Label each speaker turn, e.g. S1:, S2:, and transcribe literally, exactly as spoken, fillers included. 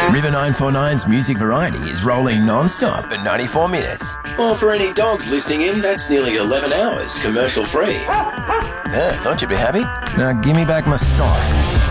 S1: River nine four nine's music variety is rolling non-stop at ninety-four minutes. Or for any dogs listening in, that's nearly eleven hours commercial free. Yeah, thought you'd be happy. Now give me back my sock.